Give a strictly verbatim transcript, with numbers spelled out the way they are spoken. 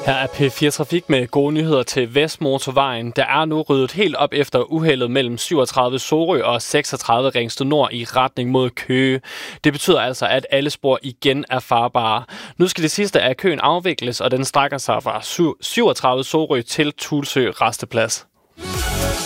Her er P fire Trafik med gode nyheder til Vestmotorvejen. Der er nu ryddet helt op efter uheldet mellem syvogtredive Sorø og seksogtredive Ringsted Nord i retning mod Køge. Det betyder altså, at alle spor igen er farbare. Nu skal det sidste af køen afvikles, og den strækker sig fra syvogtredive Sorø til Tulsø Rasteplads.